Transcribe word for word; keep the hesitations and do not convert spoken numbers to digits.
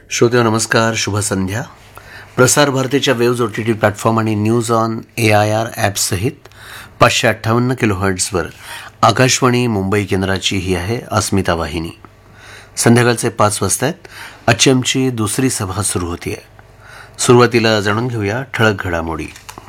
श्रोते नमस्कार, शुभ संध्या. प्रसार भारतीच्या waves O T T platform आणि news on A I R ॲपसहित पाचशे अठ्ठावन्न किलो हर्ट्झवर आकाशवाणी मुंबई केंद्राची ही आहे अस्मिता वाहिनी. संध्याकाळचे पाच वाजता आहेत. आजची आमची दुसरी सभा सुरू होती आहे. सुरुवातीला जाणून घेऊया ठळक घडामोडी.